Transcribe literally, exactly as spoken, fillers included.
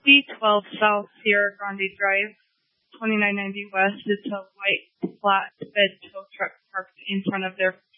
B twelve South Sierra Grande Drive, twenty-nine ninety West. It's a white flatbed tow truck parked in front of their